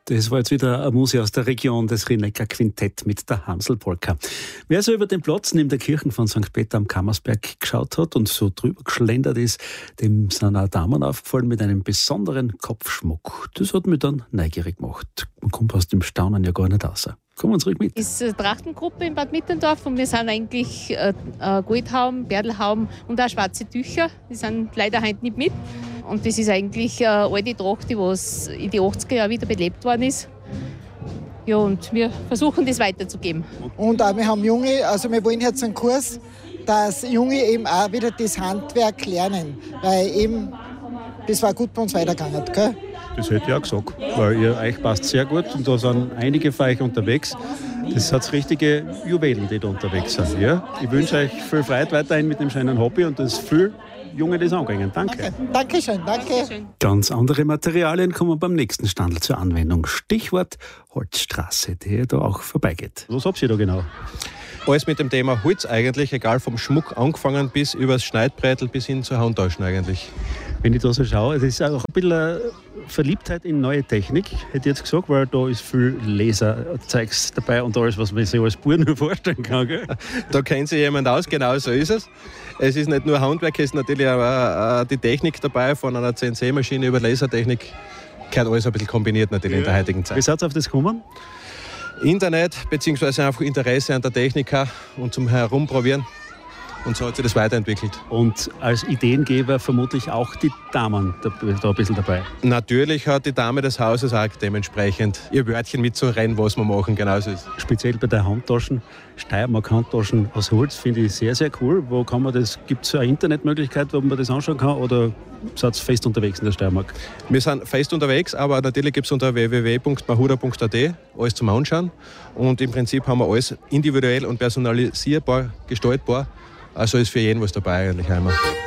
Das war jetzt wieder eine Musik aus der Region, das Rhein-Neckar Quintett mit der Hansl-Polka. Wer so über den Platz neben der Kirche von St. Peter am Kammersberg geschaut hat und so drüber geschlendert ist, dem sind auch Damen aufgefallen mit einem besonderen Kopfschmuck. Das hat mich dann neugierig gemacht. Man kommt aus dem Staunen ja gar nicht raus. Kommen wir uns ruhig mit. Das ist eine Trachtengruppe in Bad Mitterndorf und wir sind eigentlich Goldhaum, Berdelhaum und auch schwarze Tücher. Die sind leider heute nicht mit. Und das ist eigentlich eine alte Tracht, die was in die 80er Jahren wieder belebt worden ist. Ja, und wir versuchen, das weiterzugeben. Und auch wir haben Junge, also wir wollen jetzt einen Kurs, dass Junge eben auch wieder das Handwerk lernen. Weil eben, das war gut bei uns weitergegangen, gell? Das hätte ich auch gesagt, weil euch passt sehr gut und da sind einige von euch unterwegs. Das sind richtige Juwelen, die da unterwegs sind. Ja? Ich wünsche euch viel Freude weiterhin mit dem schönen Hobby und dass viel Junge das angehen. Danke. Dankeschön, danke. Ganz andere Materialien kommen beim nächsten Standel zur Anwendung. Stichwort Holzstraße, die da auch vorbeigeht. Was habt ihr da genau? Alles mit dem Thema Holz eigentlich, egal vom Schmuck angefangen bis übers Schneidbreitel bis hin zur Handtaschen eigentlich. Wenn ich da so schaue, es ist auch ein bisschen eine Verliebtheit in neue Technik, hätte ich jetzt gesagt, weil da ist viel Laserzeugs dabei und alles, was man sich als Bauer nur vorstellen kann. Gell? Da kennt sich jemand aus, genau so ist es. Es ist nicht nur Handwerk, es ist natürlich auch die Technik dabei, von einer CNC-Maschine über Lasertechnik. Gehört alles ein bisschen kombiniert natürlich in der heutigen Zeit. Wie seid ihr auf das gekommen? Internet bzw. einfach Interesse an der Technik und zum Herumprobieren. Und so hat sich das weiterentwickelt. Und als Ideengeber vermutlich auch die Damen da ein bisschen dabei? Natürlich hat die Dame des Hauses auch dementsprechend ihr Wörtchen mitzurennen, was wir machen, genauso ist. Speziell bei der Handtaschen, Steiermark-Handtaschen aus Holz, finde ich sehr, sehr cool. Wo kann man das? Gibt es eine Internetmöglichkeit, wo man das anschauen kann? Oder seid ihr fest unterwegs in der Steiermark? Wir sind fest unterwegs, aber natürlich gibt es unter www.mahuda.at alles zum Anschauen. Und im Prinzip haben wir alles individuell und personalisierbar gestaltbar. Also ist für jeden was dabei eigentlich einmal.